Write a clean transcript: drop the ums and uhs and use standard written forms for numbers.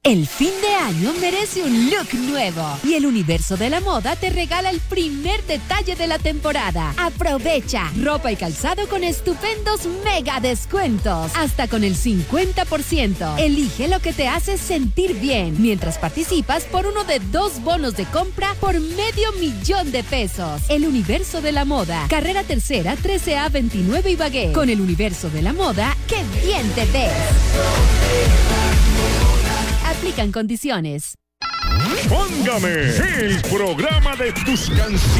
El fin de año merece un look nuevo y el universo de la moda te regala el primer detalle de la temporada. Aprovecha ropa y calzado con estupendos mega descuentos, hasta con el 50%. Elige lo que te hace sentir bien, mientras participas por uno de 2 bonos de compra por $500,000 de pesos. El universo de la moda, Carrera Tercera, 13A 29 Ibagué. Con el universo de la moda, ¡qué bien te ves! Aplican condiciones. Póngame el programa de tus canciones.